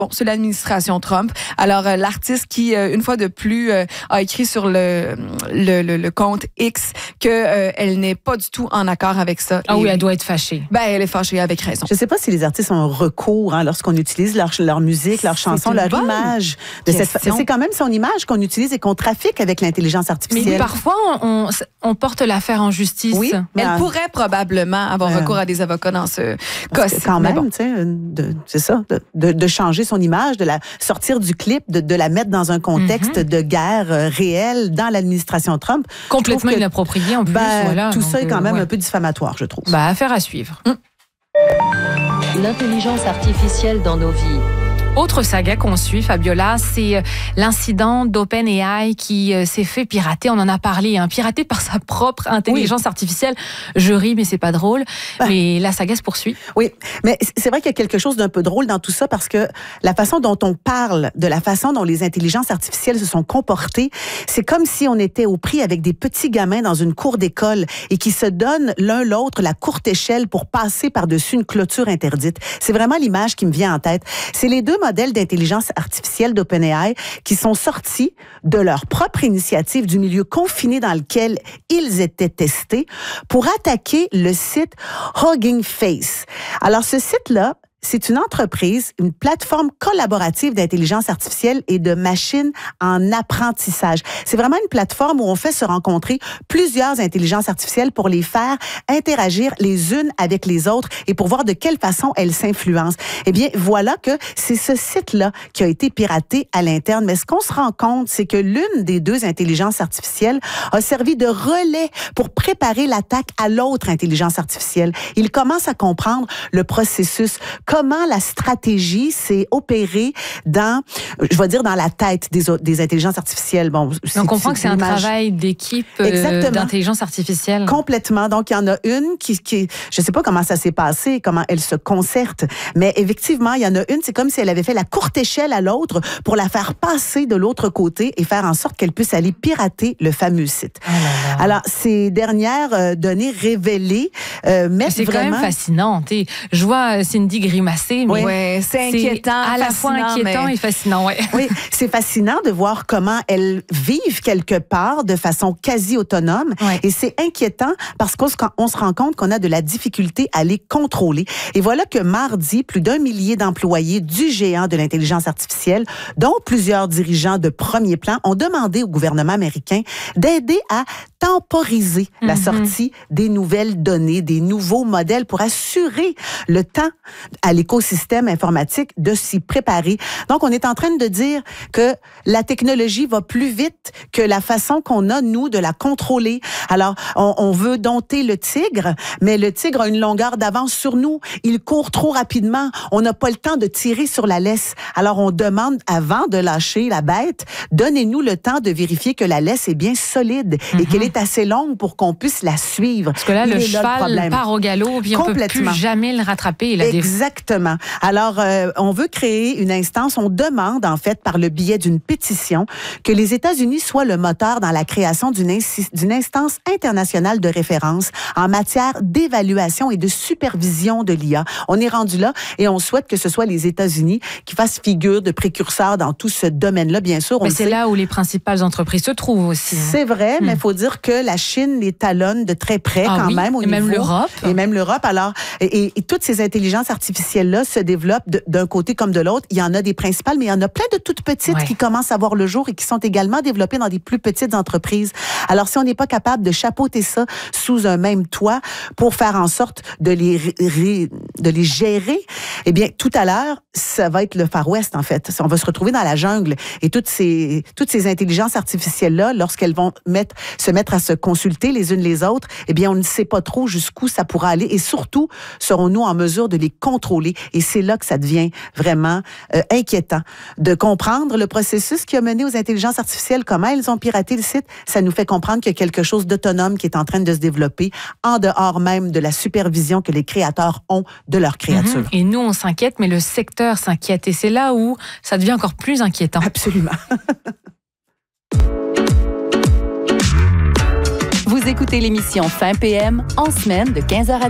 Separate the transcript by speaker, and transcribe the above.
Speaker 1: c'est l'administration Trump. Alors, l'artiste qui, une fois de plus, a écrit sur le compte X qu'elle n'est pas du tout en accord avec ça.
Speaker 2: Ah oui, elle doit être fâchée.
Speaker 1: Elle est fâchée avec raison.
Speaker 3: Je ne sais pas si les artistes ont un recours lorsqu'on utilise leur musique, leur chanson, leur image. C'est quand même son image qu'on utilise et qu'on trafique avec l'intelligence artificielle.
Speaker 2: Mais parfois, on porte l'affaire en justice.
Speaker 3: Oui,
Speaker 1: elle pourrait probablement avoir recours à des avocats dans ce cas-ci.
Speaker 3: Quand même, c'est ça, de changer son image, de la sortir du clip, de la mettre dans un contexte de guerre réelle dans l'administration Trump.
Speaker 2: Complètement inapproprié en plus.
Speaker 3: Tout ça est quand même un peu diffamatoire, je trouve.
Speaker 2: Affaire à suivre.
Speaker 4: L'intelligence artificielle dans nos vies.
Speaker 2: Autre saga qu'on suit, Fabiola, c'est l'incident d'OpenAI qui s'est fait pirater. On en a parlé, piraté par sa propre intelligence artificielle. Je ris, mais c'est pas drôle. Mais la saga se poursuit.
Speaker 3: Oui, mais c'est vrai qu'il y a quelque chose d'un peu drôle dans tout ça parce que la façon dont on parle, de la façon dont les intelligences artificielles se sont comportées, c'est comme si on était au prix avec des petits gamins dans une cour d'école et qui se donnent l'un l'autre la courte échelle pour passer par-dessus une clôture interdite. C'est vraiment l'image qui me vient en tête. C'est les deux modèles d'intelligence artificielle d'OpenAI qui sont sortis de leur propre initiative du milieu confiné dans lequel ils étaient testés pour attaquer le site Hugging Face. Alors, ce site-là, c'est une entreprise, une plateforme collaborative d'intelligence artificielle et de machines en apprentissage. C'est vraiment une plateforme où on fait se rencontrer plusieurs intelligences artificielles pour les faire interagir les unes avec les autres et pour voir de quelle façon elles s'influencent. Eh bien, voilà que c'est ce site-là qui a été piraté à l'interne. Mais ce qu'on se rend compte, c'est que l'une des deux intelligences artificielles a servi de relais pour préparer l'attaque à l'autre intelligence artificielle. Il commence à comprendre le processus, comment la stratégie s'est opérée dans la tête des intelligences artificielles.
Speaker 2: On comprend que c'est un travail d'équipe d'intelligence artificielle.
Speaker 3: Complètement. Donc, il y en a une qui je ne sais pas comment ça s'est passé, comment elle se concerte, mais effectivement, il y en a une, c'est comme si elle avait fait la courte échelle à l'autre pour la faire passer de l'autre côté et faire en sorte qu'elle puisse aller pirater le fameux site. Alors, ces dernières données révélées mettent
Speaker 2: c'est
Speaker 3: vraiment...
Speaker 2: quand même fascinant. Je vois Cindy grimacer, mais
Speaker 1: c'est inquiétant,
Speaker 2: à la fois inquiétant et fascinant.
Speaker 3: Oui, c'est fascinant de voir comment elles vivent quelque part de façon quasi autonome. Et c'est inquiétant parce qu'on se rend compte qu'on a de la difficulté à les contrôler. Et voilà que mardi, plus d'1 millier d'employés du géant de l'intelligence artificielle, dont plusieurs dirigeants de premier plan, ont demandé au gouvernement américain d'aider à temporiser la sortie des nouvelles données, des nouveaux modèles pour assurer le temps à l'écosystème informatique de s'y préparer. Donc, on est en train de dire que la technologie va plus vite que la façon qu'on a, nous, de la contrôler. Alors, on veut dompter le tigre, mais le tigre a une longueur d'avance sur nous. Il court trop rapidement. On n'a pas le temps de tirer sur la laisse. Alors, on demande, avant de lâcher la bête, donnez-nous le temps de vérifier que la laisse est bien solide et qu'elle est assez longue pour qu'on puisse la suivre.
Speaker 2: Parce que là, le cheval part au galop, puis on ne peut plus jamais le rattraper.
Speaker 3: Exactement. Alors, on veut créer une instance, on demande en fait par le biais d'une pétition que les États-Unis soient le moteur dans la création d'une instance internationale de référence en matière d'évaluation et de supervision de l'IA. On est rendu là et on souhaite que ce soit les États-Unis qui fassent figure de précurseurs dans tout ce domaine-là, bien sûr.
Speaker 2: Mais c'est là où les principales entreprises se trouvent aussi.
Speaker 3: C'est vrai, mais il faut dire que la Chine les talonne de très près quand même.
Speaker 2: Et même l'Europe.
Speaker 3: Et même l'Europe. Alors, et toutes ces intelligences artificielles-là se développent d'un côté comme de l'autre. Il y en a des principales, mais il y en a plein de toutes petites qui commencent à voir le jour et qui sont également développées dans des plus petites entreprises. Alors, si on n'est pas capable de chapeauter ça sous un même toit pour faire en sorte de les gérer, eh bien, tout à l'heure, ça va être le Far West, en fait. On va se retrouver dans la jungle. Et toutes ces intelligences artificielles-là, lorsqu'elles vont se mettre à se consulter les unes les autres, eh bien, on ne sait pas trop jusqu'où ça pourra aller. Et surtout, serons-nous en mesure de les contrôler? Et c'est là que ça devient vraiment inquiétant. De comprendre le processus qui a mené aux intelligences artificielles, comment elles ont piraté le site, ça nous fait comprendre qu'il y a quelque chose d'autonome qui est en train de se développer en dehors même de la supervision que les créateurs ont de leurs créatures.
Speaker 2: Et nous, on s'inquiète, mais le secteur s'inquiète. Et c'est là où ça devient encore plus inquiétant.
Speaker 3: Absolument.
Speaker 4: Vous écoutez l'émission Fin PM en semaine de 15h à